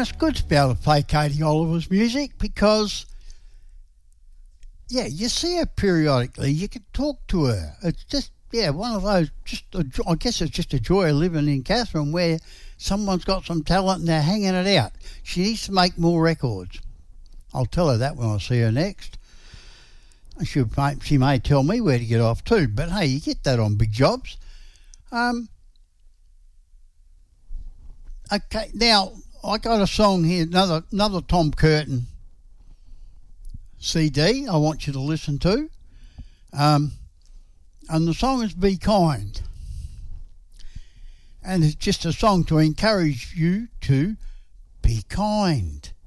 it's good to be able to play Katie Oliver's music because, yeah, you see her periodically. You can talk to her. It's just, yeah, one of those, I guess it's just a joy of living in Katherine where someone's got some talent and they're hanging it out. She needs to make more records. I'll tell her that when I see her next. She may tell me where to get off too, but hey, you get that on big jobs. Okay, now I got a song here, another Tom Curtin CD I want you to listen to. And the song is Be Kind. And it's just a song to encourage you to be kind.